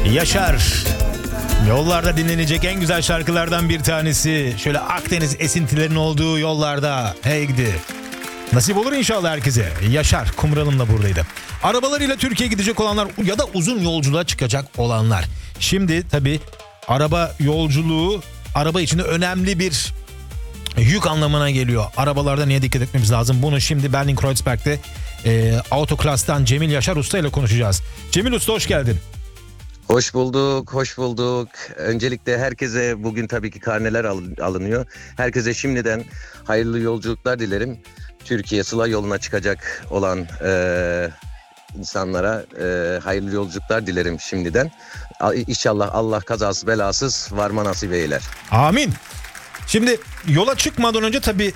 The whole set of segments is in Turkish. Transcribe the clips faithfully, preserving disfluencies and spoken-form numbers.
Yaşar. Yollarda dinlenecek en güzel şarkılardan bir tanesi. Şöyle Akdeniz esintilerinin olduğu yollarda. Hey gidi. Nasip olur inşallah herkese. Yaşar Kumral'ımla buradaydı. Arabalarıyla Türkiye'ye gidecek olanlar ya da uzun yolculuğa çıkacak olanlar. Şimdi tabii araba yolculuğu araba içinde önemli bir yük anlamına geliyor. Arabalarda niye dikkat etmemiz lazım? Bunu şimdi Berlin-Kreuzberg'de e, Autoklas'tan Cemil Yaşar Usta ile konuşacağız. Cemil Usta hoş geldin. Hoş bulduk, hoş bulduk. Öncelikle herkese bugün tabii ki karneler alınıyor. Herkese şimdiden hayırlı yolculuklar dilerim. Türkiye Sıla yoluna çıkacak olan e, insanlara e, hayırlı yolculuklar dilerim şimdiden. İnşallah Allah kazasız belasız varma nasip eyler. Amin. Şimdi yola çıkmadan önce tabii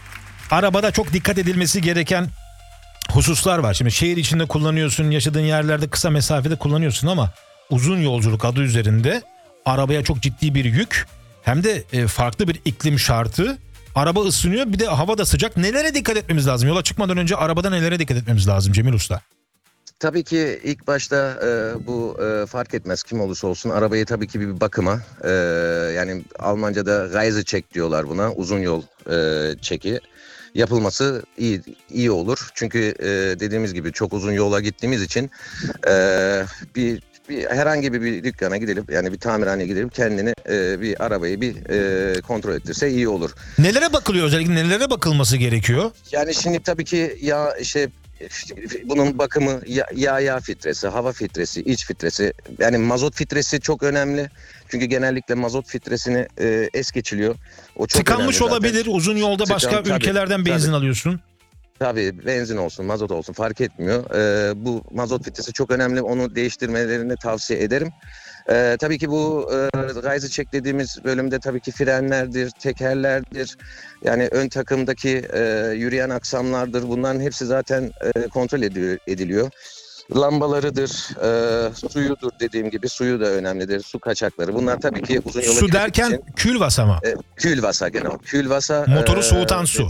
arabada çok dikkat edilmesi gereken hususlar var. Şimdi şehir içinde kullanıyorsun, yaşadığın yerlerde kısa mesafede kullanıyorsun ama uzun yolculuk adı üzerinde arabaya çok ciddi bir yük, hem de farklı bir iklim şartı. Araba ısınıyor, bir de hava da sıcak. Nelere dikkat etmemiz lazım? Yola çıkmadan önce arabada nelere dikkat etmemiz lazım Cemil Usta? Tabii ki ilk başta e, bu e, fark etmez kim olursa olsun arabayı tabii ki bir bakıma, e, yani Almanca'da Reisecheck diyorlar buna, uzun yol e, çeki yapılması iyi iyi olur. Çünkü e, dediğimiz gibi çok uzun yola gittiğimiz için e, bir Bir, herhangi bir, bir dükkana gidip, yani bir tamirhaneye gidip kendini e, bir arabayı bir e, kontrol ettirse iyi olur. Nelere bakılıyor, özellikle nelere bakılması gerekiyor? Yani şimdi tabii ki ya işte bunun bakımı ya, yağ yağ filtresi, hava filtresi, iç filtresi, yani mazot filtresi çok önemli. Çünkü genellikle mazot filtresini e, es geçiliyor. O çok tıkanmış olabilir. Uzun yolda Tıkan, başka tabii, ülkelerden benzin tabii. alıyorsun. Tabii benzin olsun, mazot olsun fark etmiyor. Ee, bu mazot filtresi çok önemli. Onu değiştirmelerini tavsiye ederim. Ee, tabii ki bu e, Reisecheck dediğimiz bölümde tabii ki frenlerdir, tekerlerdir. Yani ön takımdaki e, yürüyen aksamlardır. Bunların hepsi zaten e, kontrol ediliyor. ediliyor. Lambalarıdır, e, suyudur, dediğim gibi suyu da önemlidir. Su kaçakları. Bunlar tabii ki uzun yola Su derken için, külvasa mı? E, külvasa gene o. Külvasa. Motoru e, soğutan su.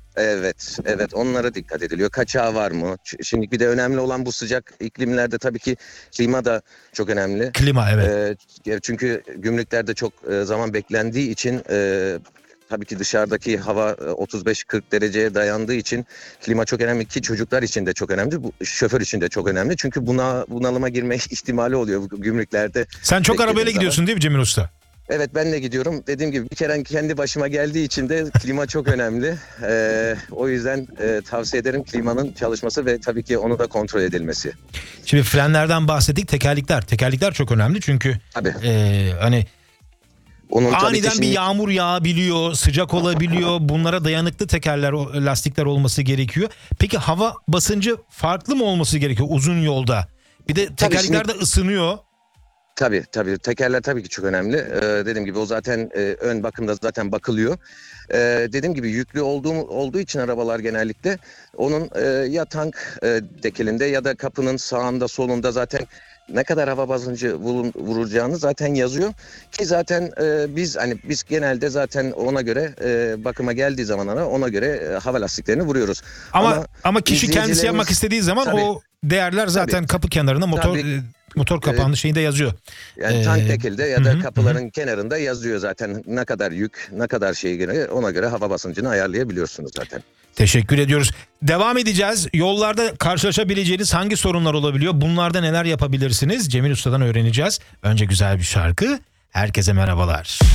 Evet, evet, onlara dikkat ediliyor. Kaçağı var mı? Şimdi bir de önemli olan bu sıcak iklimlerde tabii ki klima da çok önemli. Klima, evet. Ee, çünkü gümrüklerde çok e, zaman beklendiği için e, tabii ki dışarıdaki hava otuz beş kırk dereceye dayandığı için klima çok önemli, ki çocuklar için de çok önemli. Bu şoför için de çok önemli. Çünkü buna bunalıma girme ihtimali oluyor bu gümrüklerde. Sen çok arabayla gidiyorsun değil mi Cemil Usta? Evet, ben de gidiyorum. Dediğim gibi bir kere kendi başıma geldiği için de klima çok önemli. Ee, o yüzden e, tavsiye ederim klimanın çalışması ve tabii ki onu da kontrol edilmesi. Şimdi frenlerden bahsettik, tekerlekler. Tekerlekler çok önemli çünkü e, hani onun aniden şimdi bir yağmur yağabiliyor, sıcak olabiliyor. Bunlara dayanıklı tekerler, lastikler olması gerekiyor. Peki hava basıncı farklı mı olması gerekiyor uzun yolda? Bir de tekerlekler şimdi de ısınıyor. Tabii tabii tekerler tabii ki çok önemli. Ee, dediğim gibi o zaten e, ön bakımda zaten bakılıyor. Ee, dediğim gibi yüklü olduğu olduğu için arabalar genellikle onun e, ya tank e, dekelinde ya da kapının sağında solunda zaten ne kadar hava basıncı vuracağını zaten yazıyor, ki zaten e, biz hani biz genelde zaten ona göre e, bakıma geldiği zaman ona göre e, hava lastiklerini vuruyoruz. Ama ama, ama kişi kendisi yapmak istediği zaman tabii, o değerler zaten tabii, kapı kenarında motor tabii, motor kapağının evet, şeyinde yazıyor. Yani ee, tank tekilde ya da hı, kapıların hı. kenarında yazıyor zaten ne kadar yük, ne kadar şey, göre ona göre hava basıncını ayarlayabiliyorsunuz zaten. Teşekkür ediyoruz. Devam edeceğiz. Yollarda karşılaşabileceğiniz hangi sorunlar olabiliyor? Bunlarda neler yapabilirsiniz? Cemil Usta'dan öğreneceğiz. Önce güzel bir şarkı. Herkese merhabalar.